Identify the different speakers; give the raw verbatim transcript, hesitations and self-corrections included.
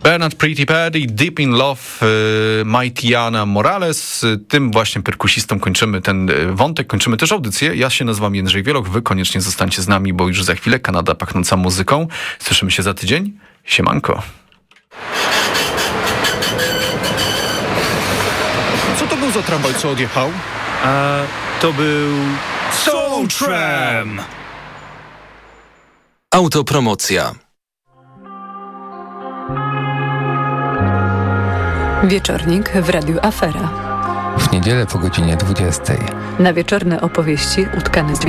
Speaker 1: Bernard Pretty Paddy, Deep in Love, y, Maitiana Morales. Tym właśnie perkusistą kończymy ten wątek, kończymy też audycję. Ja się nazywam Jędrzej Wieloch, wy koniecznie zostańcie z nami, bo już za chwilę Kanada pachnąca muzyką. Słyszymy się za tydzień. Siemanko.
Speaker 2: Co to był za tramwaj, co odjechał?
Speaker 3: A to był Soul Tram!
Speaker 4: Autopromocja.
Speaker 5: Wieczornik w Radiu Afera.
Speaker 6: W niedzielę po godzinie dwudziestej.
Speaker 5: Na wieczorne opowieści utkane z